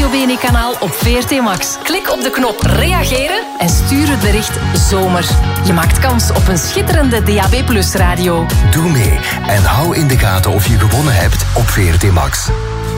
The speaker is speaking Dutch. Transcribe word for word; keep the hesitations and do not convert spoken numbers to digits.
Radio Bene-kanaal op V R T Max. Klik op de knop reageren en stuur het bericht zomer. Je maakt kans op een schitterende D A B plus radio. Doe mee en hou in de gaten of je gewonnen hebt op V R T Max.